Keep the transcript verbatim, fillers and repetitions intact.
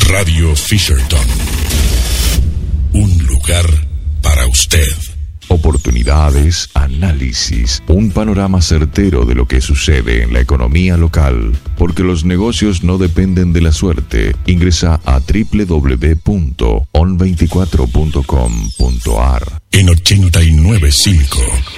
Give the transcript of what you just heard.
Radio Fisherton. Un lugar para usted. Oportunidades, análisis, un panorama certero de lo que sucede en la economía local, porque los negocios no dependen de la suerte. Ingresa a doble u doble u doble u punto on veinticuatro punto com punto a r. En ochenta y nueve punto cinco,